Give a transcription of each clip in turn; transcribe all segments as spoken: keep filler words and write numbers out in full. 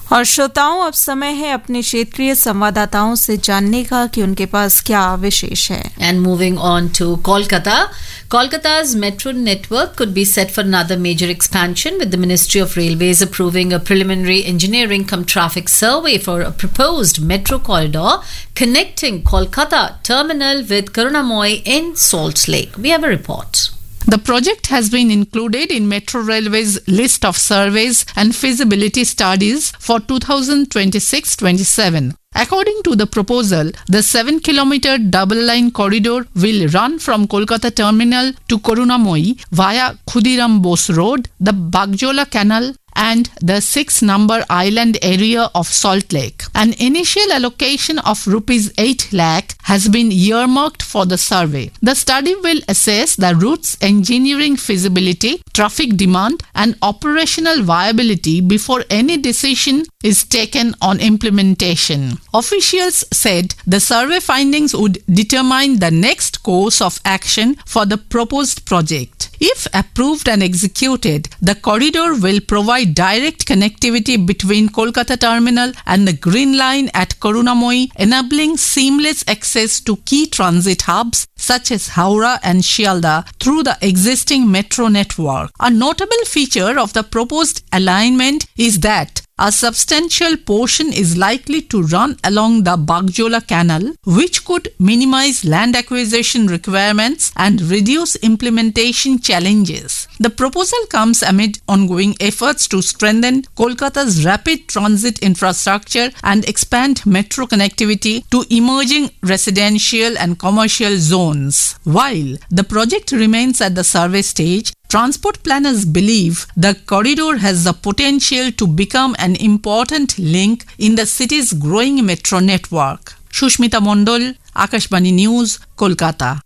और श्रोताओं, अब समय है अपने क्षेत्रीय संवाददाताओं से जानने का कि उनके पास क्या विशेष है. And moving on to Kolkata, Kolkata's metro network could be set for another major expansion, with the Ministry of Railways approving a preliminary engineering cum traffic survey for a proposed metro corridor connecting Kolkata terminal with Karunamoy in Salt Lake. We have a report. The project has been included in Metro Railway's list of surveys and feasibility studies for twenty twenty-six twenty-seven. According to the proposal, the seven kilometer double-line corridor will run from Kolkata terminal to Karunamoy via Khudiram Bose Road, the Bagjola Canal, and the six-number island area of Salt Lake. An initial allocation of rupees eight lakh has been earmarked for the survey. The study will assess the route's engineering feasibility, traffic demand, and operational viability before any decision is taken on implementation. Officials said the survey findings would determine the next course of action for the proposed project. If approved and executed, the corridor will provide direct connectivity between Kolkata Terminal and the Green Line at Karunamoy, enabling seamless access to key transit hubs such as Howrah and Shialda through the existing metro network. A notable feature of the proposed alignment is that a substantial portion is likely to run along the Bagjola Canal, which could minimize land acquisition requirements and reduce implementation challenges. The proposal comes amid ongoing efforts to strengthen Kolkata's rapid transit infrastructure and expand metro connectivity to emerging residential and commercial zones. While the project remains at the survey stage, transport planners believe the corridor has the potential to become an important link in the city's growing metro network. Shushmita Mondol, Akashvani News, Kolkata.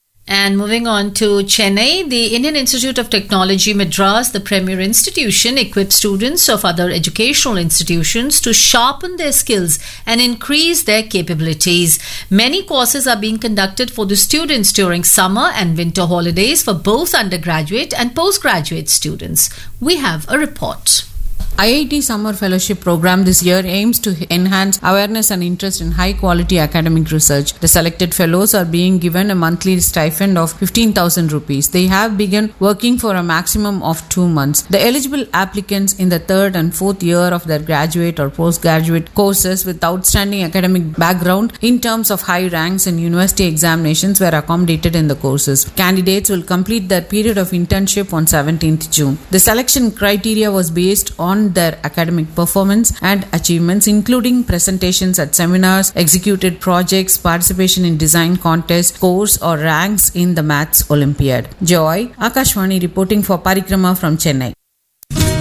And moving on to Chennai, the Indian Institute of Technology Madras, the premier institution, equips students of other educational institutions to sharpen their skills and increase their capabilities. Many courses are being conducted for the students during summer and winter holidays for both undergraduate and postgraduate students. We have a report. I I T Summer Fellowship Program this year aims to enhance awareness and interest in high-quality academic research. The selected fellows are being given a monthly stipend of fifteen thousand rupees. They have begun working for a maximum of two months. The eligible applicants in the third and fourth year of their graduate or postgraduate courses with outstanding academic background in terms of high ranks in university examinations were accommodated in the courses. Candidates will complete their period of internship on seventeenth June. The selection criteria was based on their academic performance and achievements, including presentations at seminars, executed projects, participation in design contests, scores or ranks in the Maths Olympiad. Joy, Akashvani reporting for Parikrama from Chennai.